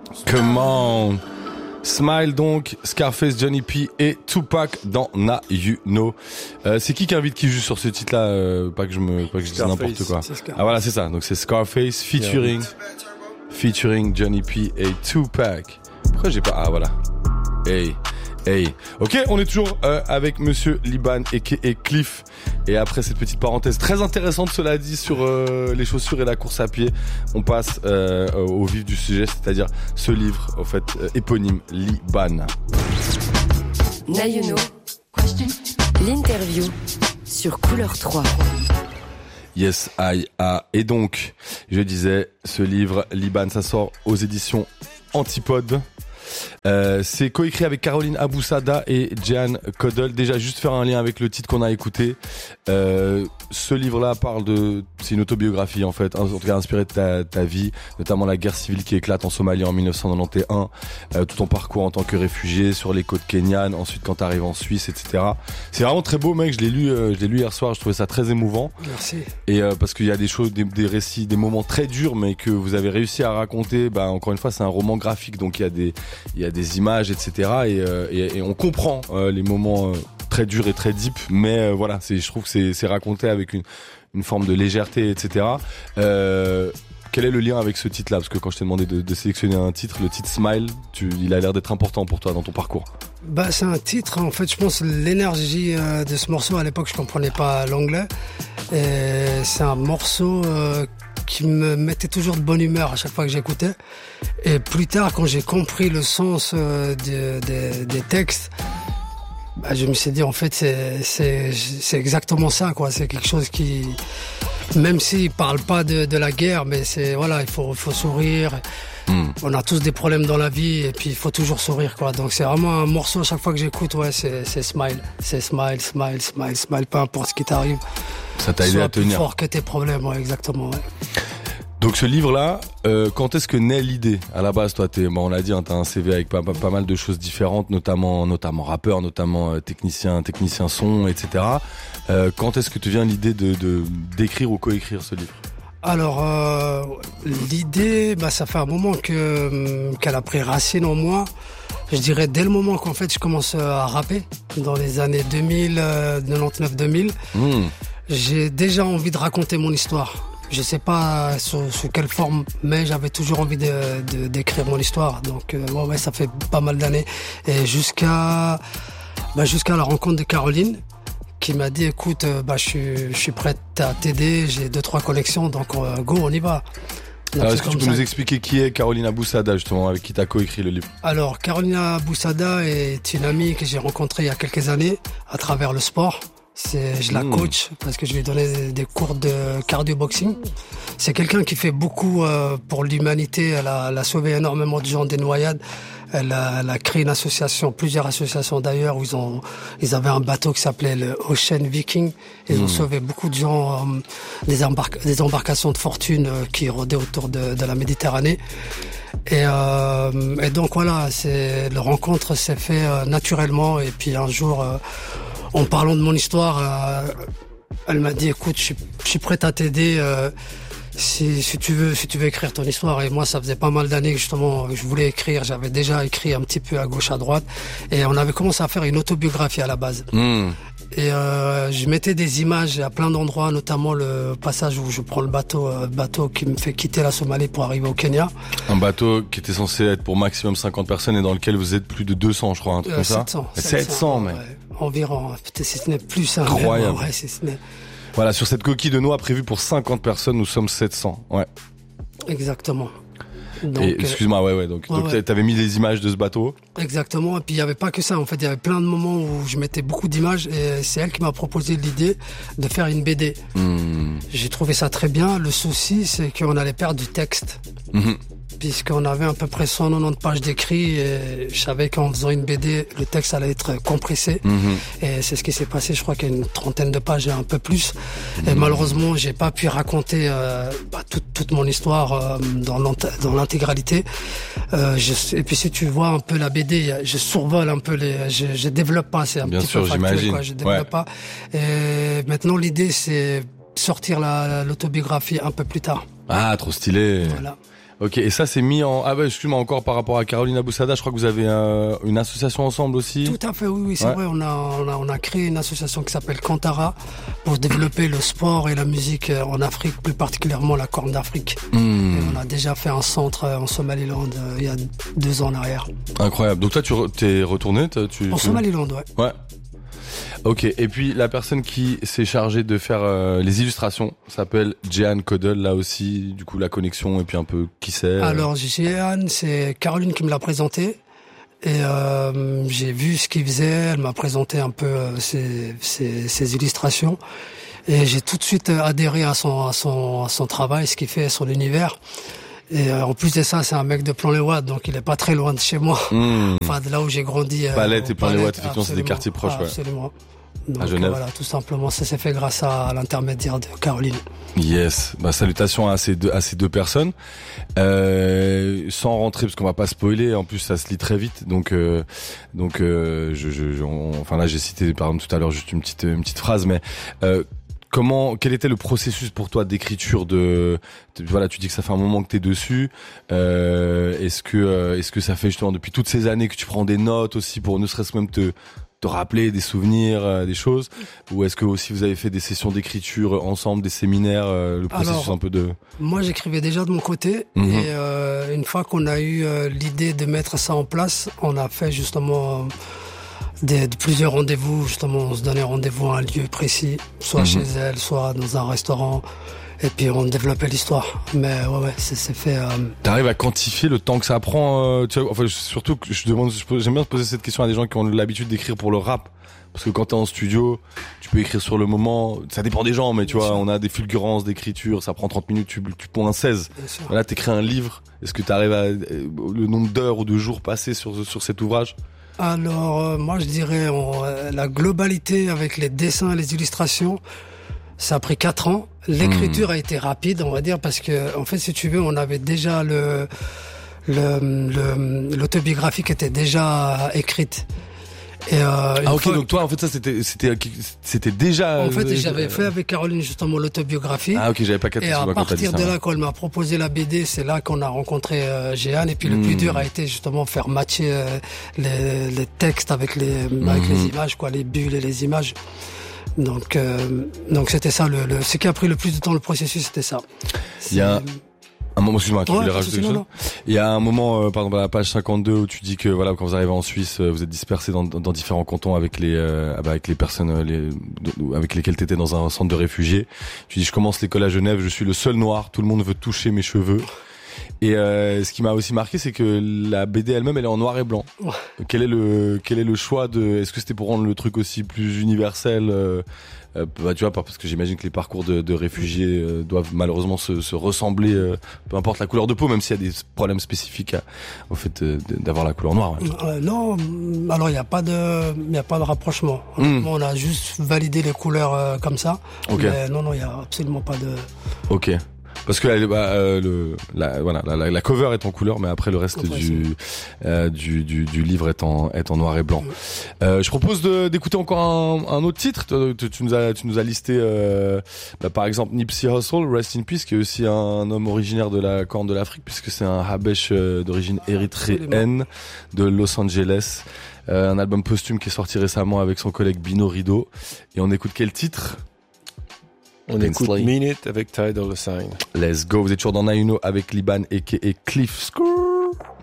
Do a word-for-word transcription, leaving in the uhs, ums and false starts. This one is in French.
Come on. Smile donc, Scarface, Johnny P et Tupac dans Now You Know. Euh, c'est qui qui invite qui joue sur ce titre-là, euh, pas que je me, pas que je dise n'importe quoi. Ah voilà, c'est ça. Donc c'est Scarface featuring, featuring Johnny P et Tupac. Pourquoi j'ai pas, ah voilà. Hey. Hey, ok, on est toujours euh, avec Monsieur Liban et, et Cliff. Et après cette petite parenthèse très intéressante, cela dit, sur euh, les chaussures et la course à pied, on passe euh, au vif du sujet, c'est-à-dire ce livre, au fait, euh, éponyme, Liban. Now You Know, l'interview sur Couleur trois. Yes, I, ah. Et donc, je disais, ce livre, Liban, ça sort aux éditions Antipode. Euh, c'est coécrit avec Caroline Aboussada et Jeanne Codel. Déjà, juste faire un lien avec le titre qu'on a écouté. Euh, ce livre-là parle de, c'est une autobiographie en fait, en tout cas inspirée de ta, ta vie, notamment la guerre civile qui éclate en Somalie en dix-neuf cent quatre-vingt-onze, euh, tout ton parcours en tant que réfugié sur les côtes kenyanes, ensuite quand t'arrives en Suisse, et cetera. C'est vraiment très beau, mec. Je l'ai lu, euh, je l'ai lu hier soir. Je trouvais ça très émouvant. Merci. Et euh, parce qu'il y a des choses, des, des récits, des moments très durs, mais que vous avez réussi à raconter. Bah encore une fois, c'est un roman graphique, donc il y a des, il y a des images, et cetera. Et, euh, et, et on comprend euh, les moments euh, très durs et très deep, mais euh, voilà, c'est, je trouve que c'est, c'est raconté avec une, une forme de légèreté, et cetera. Euh, quel est le lien avec ce titre-là ? Parce que quand je t'ai demandé de, de sélectionner un titre, le titre Smile, tu, il a l'air d'être important pour toi dans ton parcours. Bah, c'est un titre, en fait, je pense l'énergie euh, de ce morceau, à l'époque, je comprenais pas l'anglais. Et c'est un morceau euh, qui me mettait toujours de bonne humeur à chaque fois que j'écoutais. Et plus tard, quand j'ai compris le sens euh, de, de, des textes, bah, je me suis dit, en fait, c'est, c'est, c'est exactement ça, quoi. C'est quelque chose qui, même s'il parle pas de, de la guerre, mais c'est, voilà, il faut, il faut sourire. Mm. On a tous des problèmes dans la vie et puis il faut toujours sourire, quoi. Donc c'est vraiment un morceau, à chaque fois que j'écoute, ouais, c'est, c'est smile. C'est smile, smile, smile, smile, peu importe ce qui t'arrive. Ça t'a aidé à tenir. Sois plus fort que tes problèmes, ouais, exactement, ouais. Donc ce livre-là, euh, quand est-ce que naît l'idée ? À la base, toi, t'es, bon, on l'a dit, hein, t'as un C V avec pas, pas, pas mal de choses différentes, notamment, notamment rappeur, notamment euh, technicien, technicien son, et cetera. Euh, quand est-ce que te vient l'idée de, de d'écrire ou coécrire ce livre ? Alors euh, l'idée, bah ça fait un moment que qu'elle a pris racine en moi. Je dirais dès le moment qu'en fait je commence à rapper dans les années deux mille, euh, quatre-vingt-dix-neuf deux mille. Mmh. J'ai déjà envie de raconter mon histoire. Je sais pas sous, sous quelle forme, mais j'avais toujours envie de, de d'écrire mon histoire. Donc euh, ouais, ouais, ça fait pas mal d'années et jusqu'à bah, jusqu'à la rencontre de Caroline, qui m'a dit, écoute, bah, je suis, je suis prête à t'aider, j'ai deux, trois connexions, donc euh, go, on y va. Donc, alors, est-ce que tu peux ça. nous expliquer qui est Caroline Aboussada, justement, avec qui tu as coécrit le livre ? Alors, Caroline Aboussada est une amie que j'ai rencontrée il y a quelques années à travers le sport. C'est, je la mmh. coach parce que je lui ai donné des cours de cardio-boxing. C'est quelqu'un qui fait beaucoup euh, pour l'humanité. Elle a, elle a sauvé énormément de gens des noyades. Elle a, elle a créé une association, plusieurs associations d'ailleurs, où ils ont, ils avaient un bateau qui s'appelait le Ocean Viking. Ils mmh. ont sauvé beaucoup de gens, euh, des, embarca- des embarcations de fortune euh, qui rôdaient autour de, de la Méditerranée. Et, euh, et donc voilà, c'est, la rencontre s'est fait euh, naturellement. Et puis un jour, euh, en parlant de mon histoire, euh, elle m'a dit, écoute, je suis, je suis prête à t'aider. Euh, Si, si tu veux, si tu veux écrire ton histoire. Et moi, ça faisait pas mal d'années que justement, je voulais écrire. J'avais déjà écrit un petit peu à gauche, à droite. Et on avait commencé à faire une autobiographie à la base. Mmh. Et euh, je mettais des images à plein d'endroits, notamment le passage où je prends le bateau, euh, bateau qui me fait quitter la Somalie pour arriver au Kenya. Un bateau qui était censé être pour maximum cinquante personnes et dans lequel vous êtes plus de deux cents, je crois, un truc euh, comme ça. sept cents, mais. Ouais, environ. Peut-être si ce n'est plus. Incroyable. Ouais, si ce n'est. Voilà, sur cette coquille de noix prévue pour cinquante personnes, nous sommes sept cents. Ouais. Exactement. Donc, et, excuse-moi, ouais, ouais. Donc, ouais, donc ouais. t'avais mis les images de ce bateau. Exactement. Et puis, il n'y avait pas que ça. En fait, il y avait plein de moments où je mettais beaucoup d'images et c'est elle qui m'a proposé l'idée de faire une B D. Mmh. J'ai trouvé ça très bien. Le souci, c'est qu'on allait perdre du texte. Mmh. Puisqu'on avait à peu près cent quatre-vingt-dix pages d'écrit et je savais qu'en faisant une B D, le texte allait être compressé. Mmh. Et c'est ce qui s'est passé. Je crois qu'il y a une trentaine de pages et un peu plus. Mmh. Et malheureusement, j'ai pas pu raconter euh, bah, toute, toute mon histoire euh, dans, dans l'intégralité. Euh, je, et puis si tu vois un peu la B D, je survole un peu les, je, je développe pas. C'est un Bien petit sûr, peu factuel, j'imagine. quoi. Je développe ouais. pas. Et maintenant, l'idée, c'est sortir la, l'autobiographie un peu plus tard. Ah, trop stylé. Voilà. Ok, et ça c'est mis en... Ah bah excuse-moi, encore par rapport à Caroline Aboussada, je crois que vous avez euh, une association ensemble aussi. Tout à fait, oui, oui, c'est ouais. vrai. On a, on, a, on a créé une association qui s'appelle Kantara pour développer le sport et la musique en Afrique, plus particulièrement la Corne d'Afrique. Mmh. Et on a déjà fait un centre en Somaliland euh, il y a deux ans en arrière. Incroyable. Donc toi, tu re- t'es retourné tu, En tu... Somaliland, ouais. Ouais. Ok, et puis la personne qui s'est chargée de faire euh, les illustrations s'appelle Jehan Kodel, là aussi, du coup la connexion et puis un peu qui c'est. Alors Jehan, c'est Caroline qui me l'a présenté et euh, j'ai vu ce qu'il faisait, elle m'a présenté un peu euh, ses, ses, ses illustrations et j'ai tout de suite adhéré à son, à son, à son travail, ce qu'il fait, son univers. Et euh, en plus de ça, c'est un mec de Plan-les-Ouates, donc il est pas très loin de chez moi. Mmh. Enfin, de là où j'ai grandi. Euh, Palette et Plan-les-Ouates, effectivement, c'est des quartiers proches, ouais. Absolument. Donc, à Genève. Euh, voilà, tout simplement, ça s'est fait grâce à, à l'intermédiaire de Caroline. Yes. Bah, salutations à ces deux, à ces deux personnes. Euh, sans rentrer, parce qu'on va pas spoiler, en plus, ça se lit très vite, donc, euh, donc, euh, je, je, je on, enfin là, j'ai cité, par exemple, tout à l'heure, juste une petite, une petite phrase, mais, euh, Comment, quel était le processus pour toi d'écriture de, de, voilà, tu dis que ça fait un moment que t'es dessus. Euh, est-ce que, euh, est-ce que ça fait justement depuis toutes ces années que tu prends des notes aussi pour ne serait-ce même te, te rappeler des souvenirs, euh, des choses, ou est-ce que aussi vous avez fait des sessions d'écriture ensemble, des séminaires, euh, le processus Alors, un peu de. Moi, j'écrivais déjà de mon côté, mm-hmm. et euh, une fois qu'on a eu euh, l'idée de mettre ça en place, on a fait justement. Euh, Des, de plusieurs rendez-vous, justement, on se donnait rendez-vous à un lieu précis, soit mmh. chez elle, soit dans un restaurant, et puis on développait l'histoire. Mais ouais, ouais, c'est, c'est fait. Euh... T'arrives à quantifier le temps que ça prend, euh, tu vois, enfin, surtout que je demande, j'aime bien poser cette question à des gens qui ont l'habitude d'écrire pour le rap. Parce que quand t'es en studio, tu peux écrire sur le moment, ça dépend des gens, mais tu bien vois, sûr. On a des fulgurances d'écriture, ça prend trente minutes, tu, tu ponds un seize. Là, t'écris un livre, est-ce que t'arrives à, le nombre d'heures ou de jours passés sur, sur cet ouvrage? Alors, euh, moi, je dirais on, euh, la globalité avec les dessins et les illustrations, ça a pris quatre ans. L'écriture mmh. a été rapide, on va dire, parce que, en fait, si tu veux, on avait déjà le, le, le l'autobiographie qui était déjà écrite. Et euh, ah ok, fois... donc toi en fait ça c'était c'était c'était déjà. En fait euh, j'avais euh... fait avec Caroline justement l'autobiographie. Ah ok, j'avais pas capté. Et à partir de ça, là ouais. quand elle m'a proposé la B D, c'est là qu'on a rencontré euh, Jehan. Et puis le mmh. plus dur a été justement faire matcher euh, les, les textes avec les mmh. avec les images, quoi, les bulles et les images. Donc euh, donc c'était ça le, le ce qui a pris le plus de temps le processus, c'était ça. Il y a un moment, excuse-moi, tu ouais, voulais rajouter quelque chose ? Il y a un moment, euh, pardon, à la page cinquante-deux où tu dis que voilà, quand vous arrivez en Suisse, euh, vous êtes dispersés dans, dans, dans différents cantons avec les, euh, avec les personnes, euh, les, de, avec lesquelles t'étais dans un centre de réfugiés. Tu dis, je commence l'école à Genève, je suis le seul noir, tout le monde veut toucher mes cheveux. Et euh, ce qui m'a aussi marqué, c'est que la B D elle-même, elle est en noir et blanc. Ouais. Quel est le, quel est le choix de, est-ce que c'était pour rendre le truc aussi plus universel? Euh, Euh, bah, tu vois, parce que j'imagine que les parcours de, de réfugiés euh, doivent malheureusement se, se ressembler, euh, peu importe la couleur de peau, même s'il y a des problèmes spécifiques à, au fait euh, d'avoir la couleur noire. Ouais. Euh, non, alors il n'y a pas de, il y a pas de rapprochement. Mm. On a juste validé les couleurs euh, comme ça. Okay. Mais non, non, il y a absolument pas de. Ok. Parce que bah, euh, le, la, voilà, la, la cover est en couleur, mais après le reste du, euh, du, du du livre est en est en noir et blanc. Euh, je propose de, d'écouter encore un, un autre titre. Tu, tu nous as tu nous as listé euh, bah, par exemple Nipsey Hussle, Rest in Peace, qui est aussi un homme originaire de la Corne de l'Afrique, puisque c'est un Habesh d'origine érythréenne de Los Angeles. Euh, un album posthume qui est sorti récemment avec son collègue Bino Rideau. Et on écoute quel titre? On écoute Mean It avec Ty Dolla Sign. Let's go, vous êtes toujours dans Nayuno avec Liban aka Cliff Score.